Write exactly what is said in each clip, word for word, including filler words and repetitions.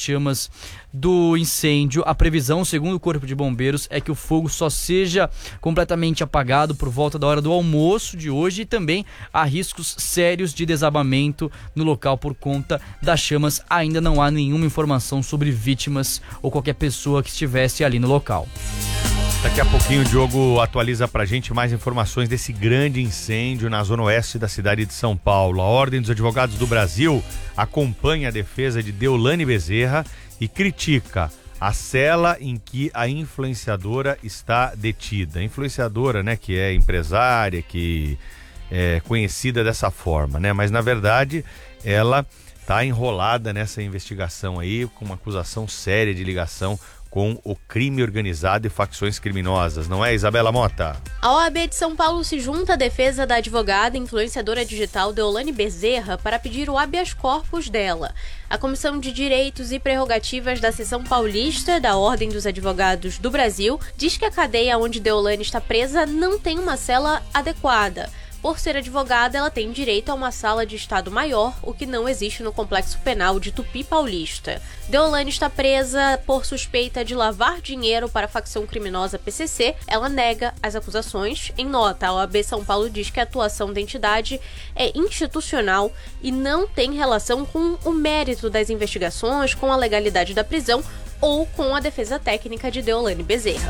chamas do incêndio. A previsão, segundo o Corpo de Bombeiros, é que o fogo só seja completamente apagado por volta da hora do almoço de hoje, e também há riscos sérios de desabamento no local por conta das chamas. Ainda não há nenhuma informação sobre vítimas ou qualquer pessoa que estivesse ali no local. Daqui a pouquinho o Diogo atualiza pra gente mais informações desse grande incêndio na zona oeste da cidade de São Paulo. A Ordem dos Advogados do Brasil acompanha a defesa de Deolane Bezerra e critica a cela em que a influenciadora está detida. A influenciadora, né, que é empresária, que é conhecida dessa forma, né? Mas na verdade ela está enrolada nessa investigação aí com uma acusação séria de ligação com o crime organizado e facções criminosas, não é, Isabela Mota? A O A B de São Paulo se junta à defesa da advogada e influenciadora digital Deolane Bezerra para pedir o habeas corpus dela. A Comissão de Direitos e Prerrogativas da Seção Paulista da Ordem dos Advogados do Brasil diz que a cadeia onde Deolane está presa não tem uma cela adequada. Por ser advogada, ela tem direito a uma sala de estado maior, o que não existe no Complexo Penal de Tupi Paulista. Deolane está presa por suspeita de lavar dinheiro para a facção criminosa P C C. Ela nega as acusações. Em nota, a O A B São Paulo diz que a atuação da entidade é institucional e não tem relação com o mérito das investigações, com a legalidade da prisão ou com a defesa técnica de Deolane Bezerra.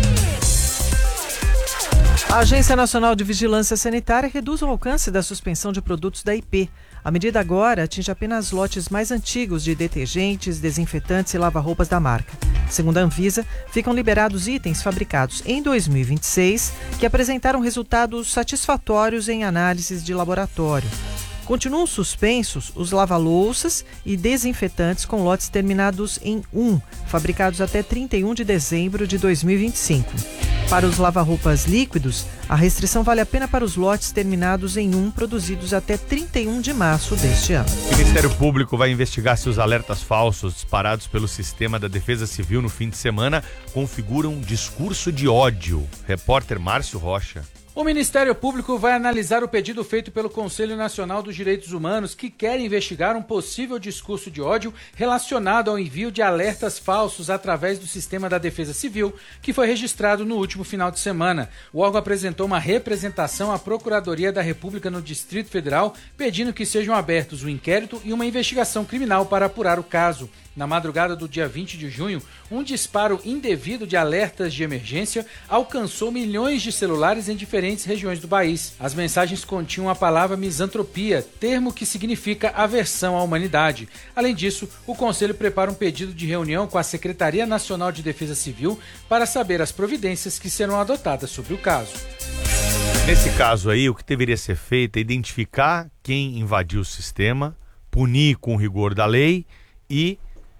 A Agência Nacional de Vigilância Sanitária reduz o alcance da suspensão de produtos da I P. A medida agora atinge apenas lotes mais antigos de detergentes, desinfetantes e lava-roupas da marca. Segundo a Anvisa, ficam liberados itens fabricados em dois mil e vinte e seis que apresentaram resultados satisfatórios em análises de laboratório. Continuam suspensos os lava-louças e desinfetantes com lotes terminados em um, fabricados até trinta e um de dezembro de dois mil e vinte e cinco. Para os lava-roupas líquidos, a restrição vale apenas para os lotes terminados em um, produzidos até trinta e um de março deste ano. O Ministério Público vai investigar se os alertas falsos disparados pelo sistema da Defesa Civil no fim de semana configuram discurso de ódio. Repórter Márcio Rocha. O Ministério Público vai analisar o pedido feito pelo Conselho Nacional dos Direitos Humanos, que quer investigar um possível discurso de ódio relacionado ao envio de alertas falsos através do sistema da Defesa Civil, que foi registrado no último final de semana. O órgão apresentou uma representação à Procuradoria da República no Distrito Federal, pedindo que sejam abertos um inquérito e uma investigação criminal para apurar o caso. Na madrugada do dia vinte de junho, um disparo indevido de alertas de emergência alcançou milhões de celulares em diferentes regiões do país. As mensagens continham a palavra misantropia, termo que significa aversão à humanidade. Além disso, o Conselho prepara um pedido de reunião com a Secretaria Nacional de Defesa Civil para saber as providências que serão adotadas sobre o caso. Nesse caso aí, o que deveria ser feito é identificar quem invadiu o sistema, punir com o rigor da lei e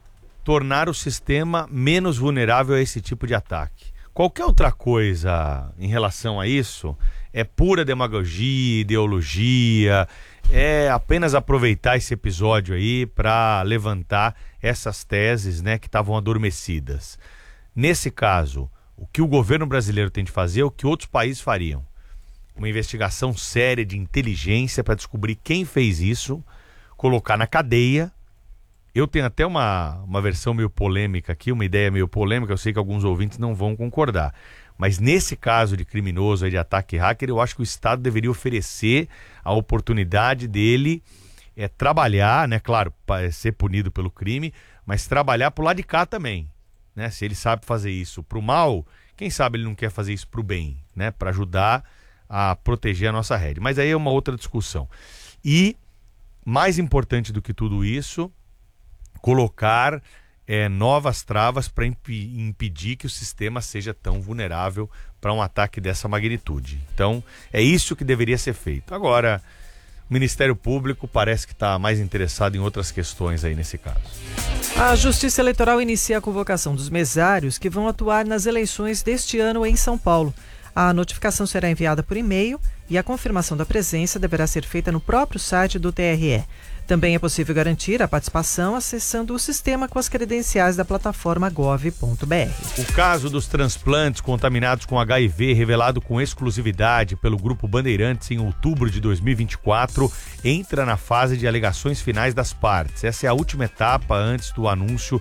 tornar o sistema menos vulnerável a esse tipo de ataque. Qualquer outra coisa em relação a isso é pura demagogia, ideologia, é apenas aproveitar esse episódio aí para levantar essas teses, né, que estavam adormecidas. Nesse caso, o que o governo brasileiro tem de fazer é o que outros países fariam. Uma investigação séria de inteligência para descobrir quem fez isso, colocar na cadeia. Eu tenho até uma, uma versão meio polêmica aqui, uma ideia meio polêmica, eu sei que alguns ouvintes não vão concordar. Mas nesse caso de criminoso, aí, de ataque hacker, eu acho que o Estado deveria oferecer a oportunidade dele é, trabalhar, né, claro, para ser punido pelo crime, mas trabalhar pro lado de cá também. Né? Se ele sabe fazer isso pro mal, quem sabe ele não quer fazer isso pro bem, né? Para ajudar a proteger a nossa rede. Mas aí é uma outra discussão. E, mais importante do que tudo isso, colocar é, novas travas para imp- impedir que o sistema seja tão vulnerável para um ataque dessa magnitude. Então, é isso que deveria ser feito. Agora, o Ministério Público parece que está mais interessado em outras questões aí nesse caso. A Justiça Eleitoral inicia a convocação dos mesários que vão atuar nas eleições deste ano em São Paulo. A notificação será enviada por e-mail e a confirmação da presença deverá ser feita no próprio site do T R E. Também é possível garantir a participação acessando o sistema com as credenciais da plataforma gov ponto br. O caso dos transplantes contaminados com H I V, revelado com exclusividade pelo Grupo Bandeirantes em outubro de dois mil e vinte e quatro, entra na fase de alegações finais das partes. Essa é a última etapa antes do anúncio